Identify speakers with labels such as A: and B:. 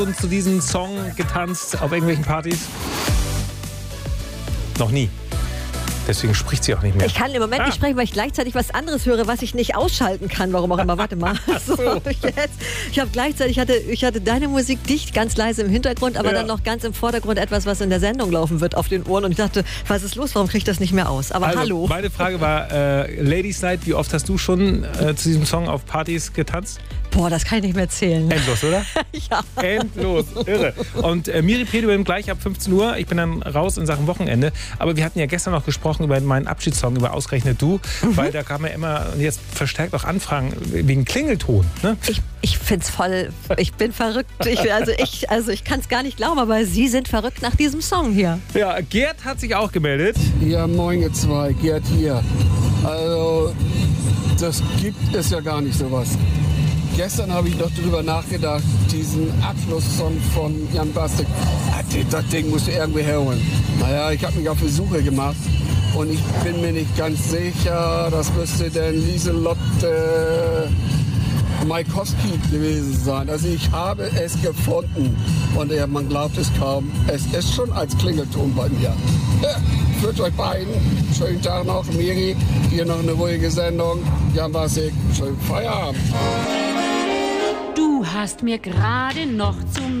A: Und zu diesem Song getanzt auf irgendwelchen Partys? Noch nie. Deswegen spricht sie auch nicht mehr.
B: Ich kann im Moment nicht sprechen, weil ich gleichzeitig was anderes höre, was ich nicht ausschalten kann. Warum auch immer. Warte mal. So, jetzt. Ich habe gleichzeitig, ich hatte deine Musik dicht, ganz leise im Hintergrund, aber dann noch ganz im Vordergrund etwas, was in der Sendung laufen wird, auf den Ohren. Und ich dachte, was ist los? Warum kriege ich das nicht mehr aus? Aber
A: also,
B: hallo.
A: Meine Frage war, Ladies Night, wie oft hast du schon zu diesem Song auf Partys getanzt?
B: Boah, das kann ich nicht mehr zählen.
A: Endlos, oder?
B: Ja.
A: Endlos, irre. Und Miri Pedouin gleich ab 15 Uhr. Ich bin dann raus in Sachen Wochenende. Aber wir hatten ja gestern noch gesprochen über meinen Abschiedssong, über Ausgerechnet Du. Weil da kam ja immer, und jetzt verstärkt auch Anfragen wegen Klingelton. Ne?
B: Ich find's voll, ich bin verrückt. Ich kann es gar nicht glauben, aber Sie sind verrückt nach diesem Song hier.
A: Ja, Gerd hat sich auch gemeldet.
C: Ja, moin ihr zwei, Gerd hier. Also, das gibt es ja gar nicht sowas. Gestern habe ich noch drüber nachgedacht, diesen Abschlusssong von Jan Bastek. Das Ding musst du irgendwie herholen. Naja, ich habe mich auf die Suche gemacht und ich bin mir nicht ganz sicher, das müsste denn Lieselotte Maikowski gewesen sein. Also ich habe es gefunden und man glaubt es kaum, es ist schon als Klingelton bei mir. Ich wünsche euch beiden schönen Tag noch. Miri, hier noch eine ruhige Sendung. Jan Bastek, schönen Feierabend.
D: Du hast mir gerade noch zum